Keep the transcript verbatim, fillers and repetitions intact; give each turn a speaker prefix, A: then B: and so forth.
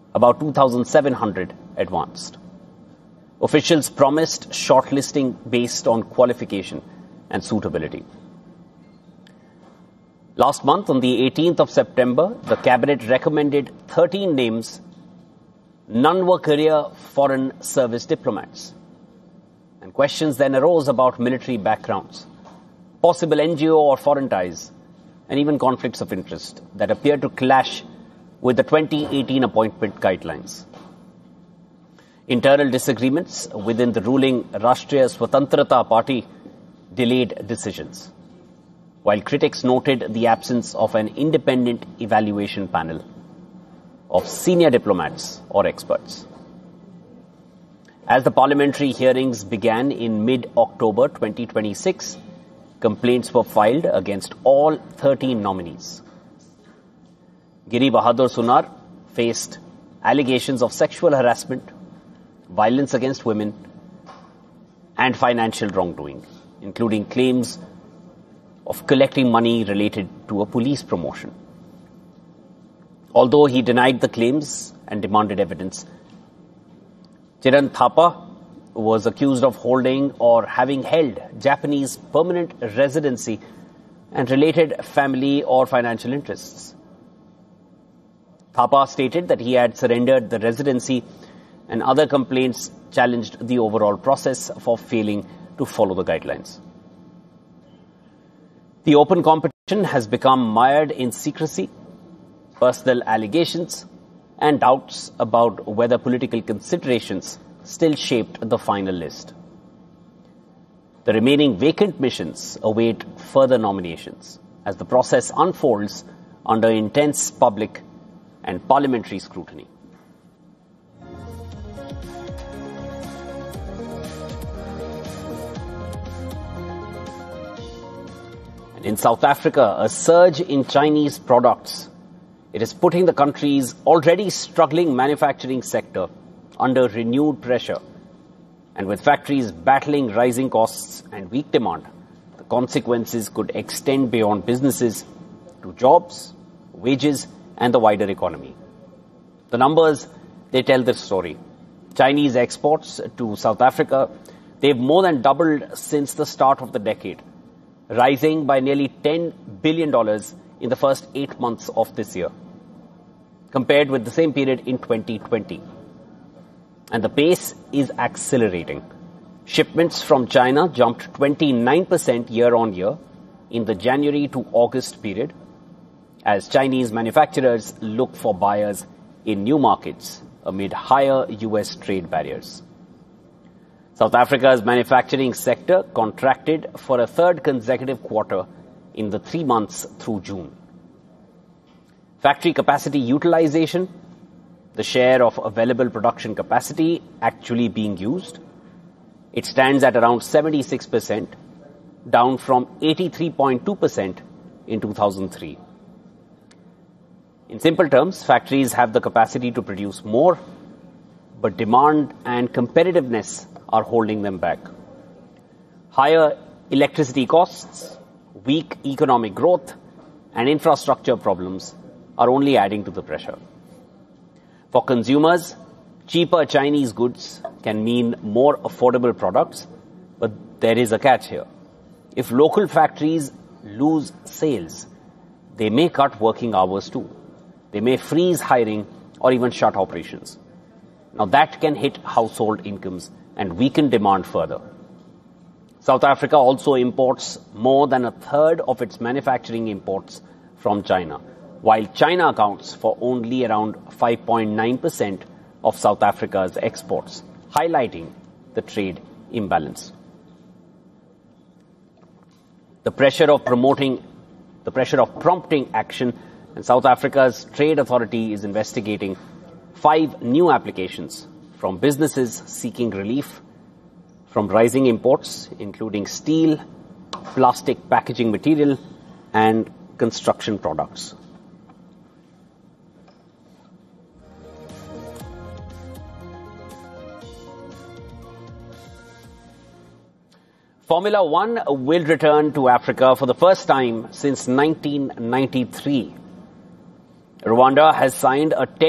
A: about two thousand seven hundred advanced. Officials promised shortlisting based on qualification and suitability. Last month, on the eighteenth of September, the cabinet recommended thirteen names. None were career foreign service diplomats. And questions then arose about military backgrounds, possible N G O or foreign ties, and even conflicts of interest that appeared to clash with the twenty eighteen appointment guidelines. Internal disagreements within the ruling Rashtriya Swatantrata Party delayed decisions, while critics noted the absence of an independent evaluation panel of senior diplomats or experts. As the parliamentary hearings began in mid-October twenty twenty-six, complaints were filed against all thirteen nominees. Giri Bahadur Sunar faced allegations of sexual harassment, violence against women, and financial wrongdoing, including claims of collecting money related to a police promotion. Although he denied the claims and demanded evidence, Chiran Thapa was accused of holding or having held Japanese permanent residency and related family or financial interests. Thapa stated that he had surrendered the residency, and other complaints challenged the overall process for failing to follow the guidelines. The open competition has become mired in secrecy, personal allegations, and doubts about whether political considerations still shaped the final list. The remaining vacant missions await further nominations as the process unfolds under intense public and parliamentary scrutiny. And in South Africa, a surge in Chinese products. It is putting the country's already struggling manufacturing sector under renewed pressure. And with factories battling rising costs and weak demand, the consequences could extend beyond businesses to jobs, wages, and the wider economy. The numbers, they tell the story. Chinese exports to South Africa, they've more than doubled since the start of the decade, rising by nearly ten billion dollars in the first eight months of this year, compared with the same period in twenty twenty. And the pace is accelerating. Shipments from China jumped twenty-nine percent year on year in the January to August period, as Chinese manufacturers look for buyers in new markets amid higher U S trade barriers. South Africa's manufacturing sector contracted for a third consecutive quarter in the three months through June. Factory capacity utilization, the share of available production capacity actually being used, it stands at around seventy-six percent, down from eighty-three point two percent in two thousand three. In simple terms, factories have the capacity to produce more, but demand and competitiveness are holding them back. Higher electricity costs, weak economic growth, and infrastructure problems are only adding to the pressure. For consumers, cheaper Chinese goods can mean more affordable products, but there is a catch here. If local factories lose sales, they may cut working hours too. They may freeze hiring or even shut operations. Now that can hit household incomes and weaken demand further. South Africa also imports more than a third of its manufacturing imports from China, while China accounts for only around five point nine percent of South Africa's exports, highlighting the trade imbalance. The pressure of promoting, the pressure of prompting action, and South Africa's trade authority is investigating five new applications from businesses seeking relief from rising imports, including steel, plastic packaging material, and construction products. Formula One will return to Africa for the first time since nineteen ninety-three. Rwanda has signed a ten